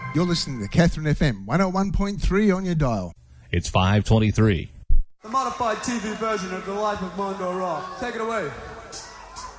You're listening to Catherine FM 101.3 on your dial. It's 5:23. The modified TV version of The Life of Mondo Raw. Take it away.